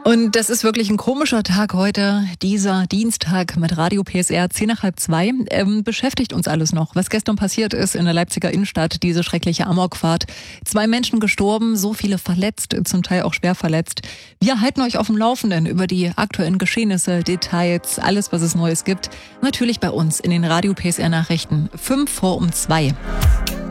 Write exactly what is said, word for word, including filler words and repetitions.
Und das ist wirklich ein komischer Tag heute, dieser Dienstag mit Radio P S R, zehn nach halb zwei, ähm, beschäftigt uns alles noch. Was gestern passiert ist in der Leipziger Innenstadt, diese schreckliche Amokfahrt. Zwei Menschen gestorben, so viele verletzt, zum Teil auch schwer verletzt. Wir halten euch auf dem Laufenden über die aktuellen Geschehnisse, Details, alles, was es Neues gibt. Natürlich bei uns in den Radio P S R Nachrichten, fünf vor um zwei.